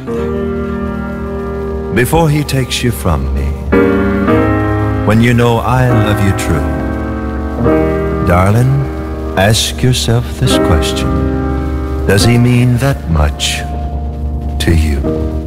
Before he takes you from me, when you know I love you true, darling, ask yourself this question: does he mean that much to you?